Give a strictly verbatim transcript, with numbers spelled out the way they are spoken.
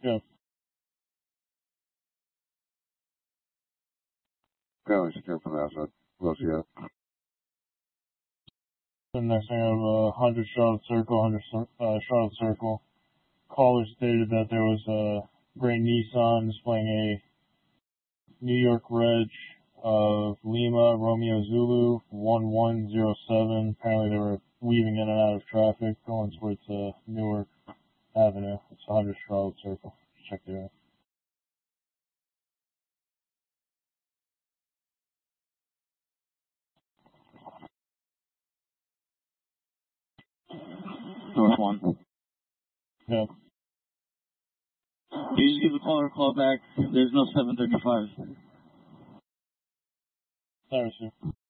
Yeah. Apparently she came from the outside. What else you got? The next thing I have uh, one hundred Charlotte Circle, one hundred uh, Charlotte Circle. Caller stated that there was a gray Nissan displaying a New York reg of Lima Romeo Zulu one one zero seven. Apparently they were weaving in and out of traffic going towards uh, Newark Avenue. It's one hundred Charlotte Circle. Check it out. North one. Yeah. You just give the caller a call back. There's no seven thirty-five. Sorry, sir.